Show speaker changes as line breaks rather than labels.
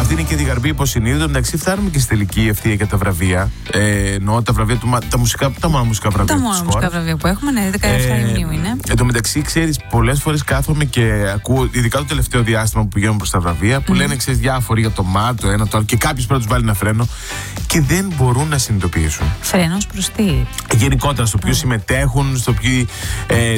αυτή είναι και τη γαρμπή υποσυνείδητο. Εντάξει, φτάνουμε και στη τελική ευθεία για τα βραβεία. Εννοώ τα βραβεία του. Τα μόνα μουσικά βραβεία.
Τα μόνα μουσικά βραβεία που έχουμε, ναι, 17 Ιουνίου είναι.
Εν τω μεταξύ, ξέρεις, πολλές φορές κάθομαι και ακούω, ειδικά το τελευταίο διάστημα που πηγαίνω προς τα βραβεία, που λένε, ξέρεις, διάφοροι για το ΜΑΤ, το ένα το άλλο, και κάποιος πρέπει να τους βάλει ένα φρένο και δεν μπορούν να συνειδητοποιήσουν.
Φρένος προς τι?
Γενικότερα, στο ποιοι συμμετέχουν, στο ποιοι